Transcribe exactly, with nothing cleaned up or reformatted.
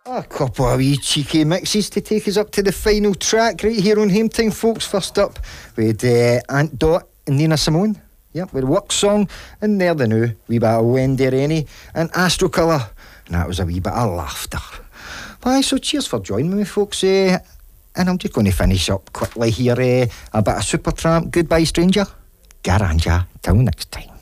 A couple of wee cheeky mixes to take us up to the final track right here on Hame Time, folks. First up with uh, Aunt Dot and Nina Simone. Yep, with Work Song. And there the new wee bit of Wendy Rennie and Astro Colour. And that was a wee bit of laughter. Aye, so cheers for joining me, folks. Uh, and I'm just going to finish up quickly here. Uh, a bit of Supertramp. Goodbye, stranger. Garanja. Till next time.